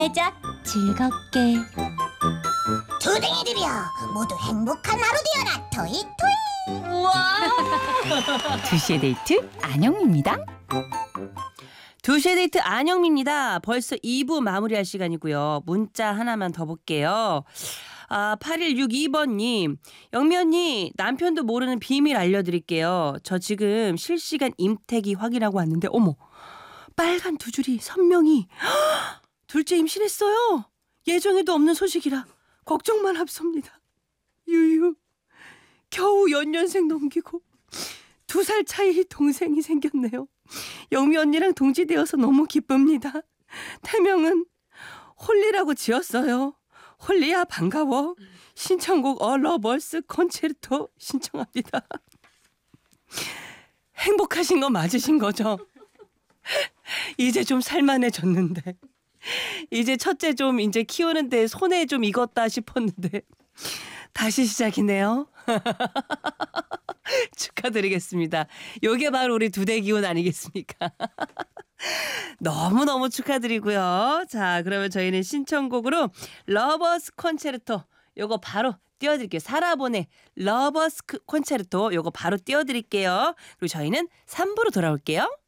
보내자. 즐겁게. 두댕이들이여, 모두 행복한 하루 되어라. 토이토이. 우와. 2시의 데이트 안영미입니다. 2시의 데이트 안영미입니다. 벌써 2부 마무리할 시간이고요. 문자 하나만 더 볼게요. 8162번님, 영미 언니, 남편도 모르는 비밀 알려드릴게요. 저 지금 실시간 임태기 확인하고 왔는데, 어머, 빨간 두 줄이 선명히 둘째 임신했어요. 예정에도 없는 소식이라 걱정만 앞섭니다. 유유, 겨우 연년생 넘기고 2살 차이 동생이 생겼네요. 영미 언니랑 동지되어서 너무 기쁩니다. 태명은 홀리라고 지었어요. 홀리야 반가워. 신청곡 러버스 콘체르토 신청합니다. 행복하신 거 맞으신 거죠? 이제 좀 살만해졌는데, 이제 첫째 좀 이제 키우는데 손에 좀 익었다 싶었는데 다시 시작이네요. 축하드리겠습니다. 요게 바로 우리 두대 기운 아니겠습니까? 너무너무 축하드리고요. 자, 그러면 저희는 신청곡으로 러버스 콘체르토 요거 바로 띄워드릴게요. 사라본의 러버스 콘체르토 요거 바로 띄워드릴게요. 그리고 저희는 3부로 돌아올게요.